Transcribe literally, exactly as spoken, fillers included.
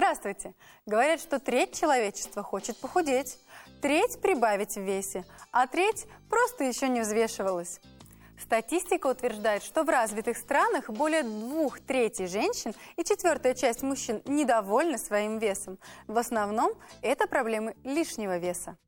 Здравствуйте! Говорят, что треть человечества хочет похудеть, треть прибавить в весе, а треть просто еще не взвешивалась. Статистика утверждает, что в развитых странах более двух третей женщин и четвертая часть мужчин недовольны своим весом. В основном это проблемы лишнего веса.